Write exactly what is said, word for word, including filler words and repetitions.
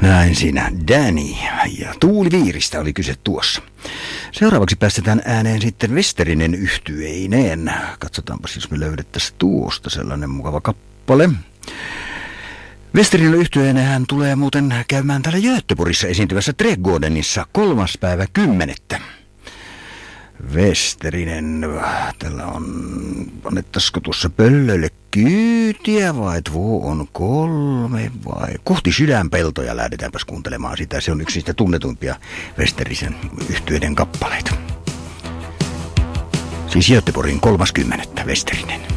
Näin siinä Danny ja Tuuli Viiristä oli kyse tuossa. Seuraavaksi päästetään ääneen sitten Westerinen yhtyeineen. Katsotaanpas, jos me löydettäisiin tuosta sellainen mukava kappale. Westerinen yhtyeineen hän tulee muuten käymään täällä Göteborgissa esiintyvässä Trädgårdenissa kolmas päivä kymmenettä. Westerinen, tällä on, annettaisiko tuossa pöllölle kyytiä vai tuo on kolme vai kohti sydänpeltoja, lähdetäänpäs kuuntelemaan sitä. Se on yksi niistä tunnetuimpia Westerisen yhtyeiden kappaleita. Siis Göteborgin kolmas kymmenettä Westerinen.